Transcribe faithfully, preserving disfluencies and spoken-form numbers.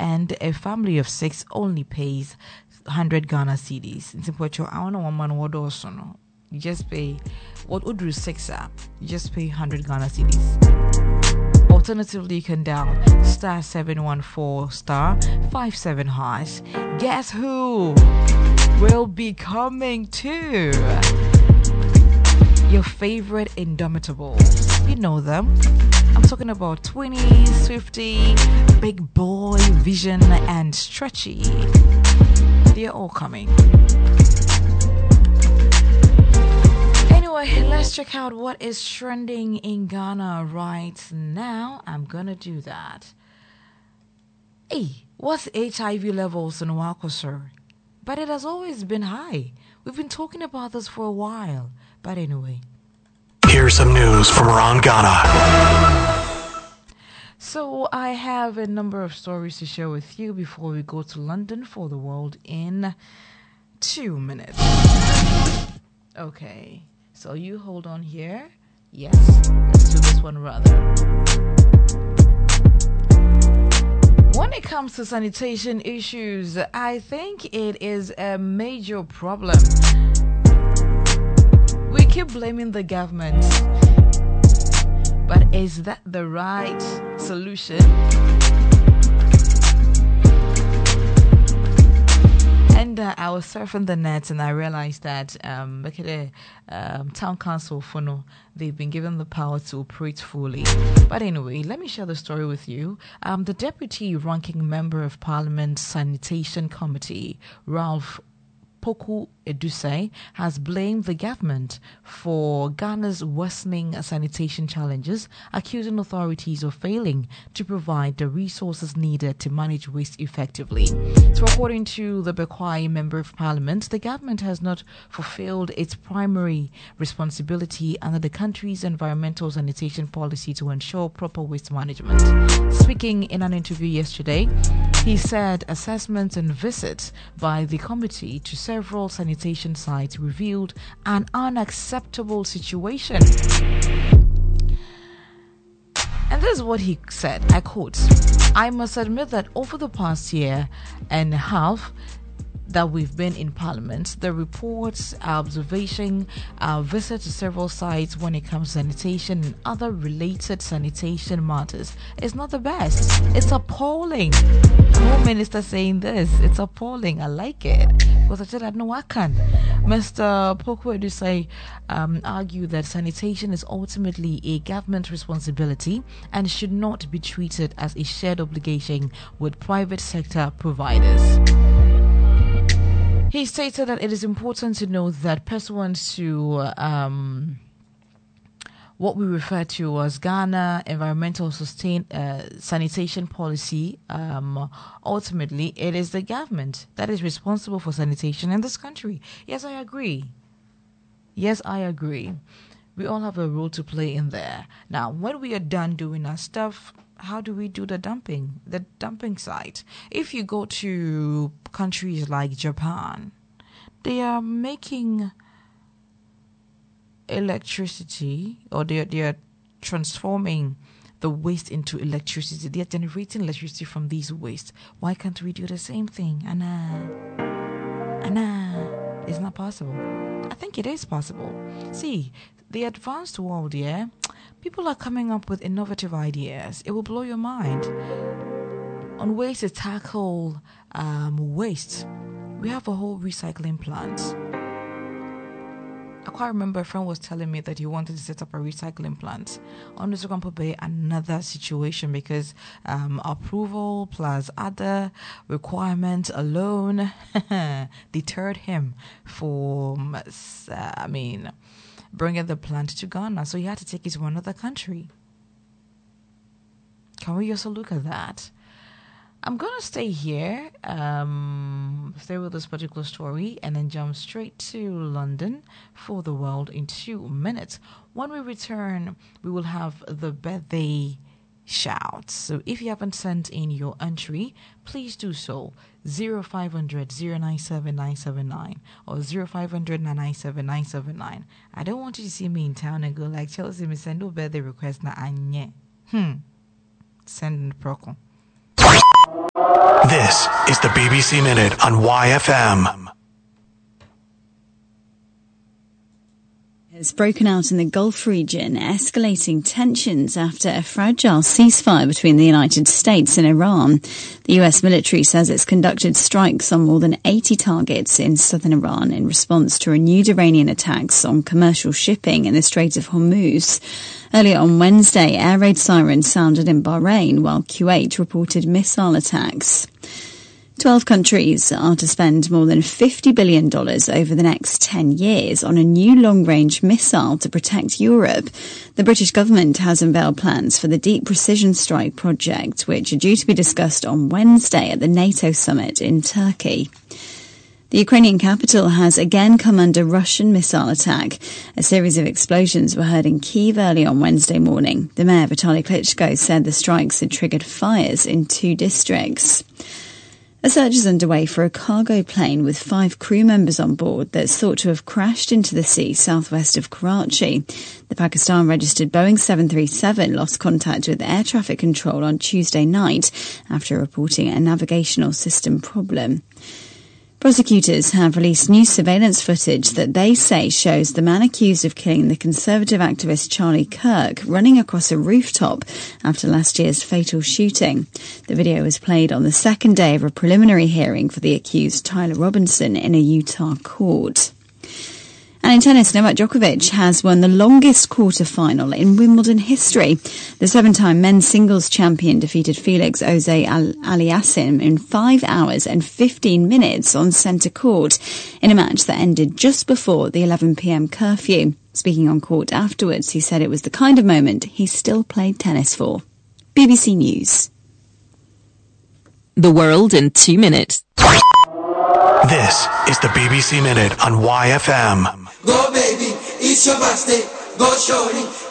and a family of six only pays one hundred Ghana cedis. In simple, I don't know one man what also no. You just pay what would do six up. You just pay one hundred Ghana cedis. Alternatively, you can dial star seven one four star five seven hash. Guess who will be coming to your favorite Indomitables? You know them. I'm talking about Twinnie, Swifty, Big Boy, Vision, and Stretchy. They're all coming. Anyway, let's check out what is trending in Ghana right now. I'm gonna do that. Hey, what's H I V levels in Wako, sir? But it has always been high. We've been talking about this for a while. But anyway. Here's some news from around Ghana. So I have a number of stories to share with you before we go to London for the world in two minutes. Okay, so you hold on here. Yes, let's do this one rather. When it comes to sanitation issues, I think it is a major problem. We keep blaming the government, but is that the right solution? And uh, I was surfing the net and I realized that um, look at the um, town council for no, they've been given the power to operate fully. But anyway, let me share the story with you. Um, the deputy ranking member of Parliament Sanitation Committee, Ralph Poku Edusei, has blamed the government for Ghana's worsening sanitation challenges, accusing authorities of failing to provide the resources needed to manage waste effectively. So according to the Bekwai Member of Parliament, the government has not fulfilled its primary responsibility under the country's environmental sanitation policy to ensure proper waste management. Speaking in an interview yesterday, he said assessments and visits by the committee to several sanitation sites revealed an unacceptable situation. And this is what he said, I quote, "I must admit that over the past year and a half that we've been in Parliament, the reports, our observation, our visit to several sites when it comes to sanitation and other related sanitation matters is not the best. It's appalling." Home Minister saying this, it's appalling. I like it. Because I said, I know I can. Mister Poku Edusei um, argued that sanitation is ultimately a government responsibility and should not be treated as a shared obligation with private sector providers. He stated that it is important to note that pursuant to um, what we refer to as Ghana Environmental Sustain uh, Sanitation Policy, um, ultimately it is the government that is responsible for sanitation in this country. Yes, I agree. Yes, I agree. We all have a role to play in there. Now, when we are done doing our stuff, how do we do the dumping? The dumping site. If you go to countries like Japan, they are making electricity, or they are, they are transforming the waste into electricity. They are generating electricity from these waste. Why can't we do the same thing? Anna, Anna, it's not possible. I think it is possible. See, the advanced world, yeah, people are coming up with innovative ideas. It will blow your mind. On ways to tackle um, waste, we have a whole recycling plant. I quite remember a friend was telling me that he wanted to set up a recycling plant. On this going to be another situation because um, approval plus other requirements alone deterred him from, uh, I mean, bringing the plant to Ghana. So he had to take it to another country. Can we also look at that? I'm going to stay here, um, stay with this particular story, and then jump straight to London for the world in two minutes. When we return, we will have the birthday shouts. So if you haven't sent in your entry, please do so. zero five hundred, zero nine seven, nine seven nine or zero five hundred, nine nine seven, nine seven nine. I don't want you to see me in town and go like, Chelsea, me send no birthday request na anye. Hmm. Send in the procon. This is the B B C Minute on Y F M. Has broken out in the Gulf region, escalating tensions after a fragile ceasefire between the United States and Iran. The U S military says it's conducted strikes on more than eighty targets in southern Iran in response to renewed Iranian attacks on commercial shipping in the Strait of Hormuz. Earlier on Wednesday, air raid sirens sounded in Bahrain, while Kuwait reported missile attacks. Twelve countries are to spend more than fifty billion dollars over the next ten years on a new long-range missile to protect Europe. The British government has unveiled plans for the Deep Precision Strike project, which are due to be discussed on Wednesday at the NATO summit in Turkey. The Ukrainian capital has again come under Russian missile attack. A series of explosions were heard in Kyiv early on Wednesday morning. The mayor, Vitaly Klitschko, said the strikes had triggered fires in two districts. A search is underway for a cargo plane with five crew members on board that's thought to have crashed into the sea southwest of Karachi. The Pakistan-registered Boeing seven thirty-seven lost contact with air traffic control on Tuesday night after reporting a navigational system problem. Prosecutors have released new surveillance footage that they say shows the man accused of killing the conservative activist Charlie Kirk running across a rooftop after last year's fatal shooting. The video was played on the second day of a preliminary hearing for the accused Tyler Robinson in a Utah court. And in tennis, Novak Djokovic has won the longest quarter-final in Wimbledon history. The seven-time men's singles champion defeated Felix Auger-Aliassime in five hours and fifteen minutes on centre court in a match that ended just before the eleven p.m. curfew. Speaking on court afterwards, he said it was the kind of moment he still played tennis for. B B C News. The world in two minutes. This is the B B C Minute on Y F M. Go baby, it's your birthday. Go shorty.